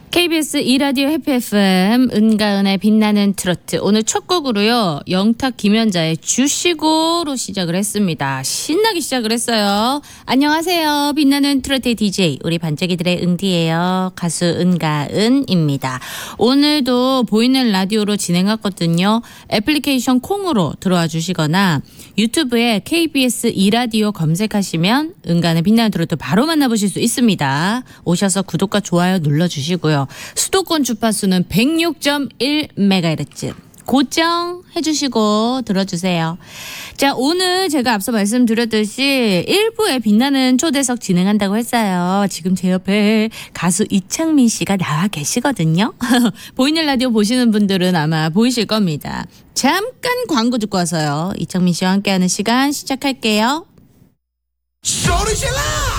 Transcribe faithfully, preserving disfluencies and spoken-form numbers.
케이비에스 이 라디오 해피 에프엠 은가은의 빛나는 트로트, 오늘 첫 곡으로요 영탁 김연자의 주시고로 시작을 했습니다. 신나게 시작을 했어요. 안녕하세요, 빛나는 트로트의 디제이 우리 반짝이들의 은디예요. 가수 은가은입니다. 오늘도 보이는 라디오로 진행하거든요. 애플리케이션 콩으로 들어와 주시거나 유튜브에 케이비에스 이 라디오 검색하시면 은가은의 빛나는 트로트 바로 만나보실 수 있습니다. 오셔서 구독과 좋아요 눌러주시고요. 수도권 주파수는 백육 점 일 메가헤르츠 고정해 주시고 들어주세요. 자, 오늘 제가 앞서 말씀드렸듯이 일 부에 빛나는 초대석 진행한다고 했어요. 지금 제 옆에 가수 이창민 씨가 나와 계시거든요. 보이는 라디오 보시는 분들은 아마 보이실 겁니다. 잠깐 광고 듣고 와서요 이창민 씨와 함께하는 시간 시작할게요. 소리 질러!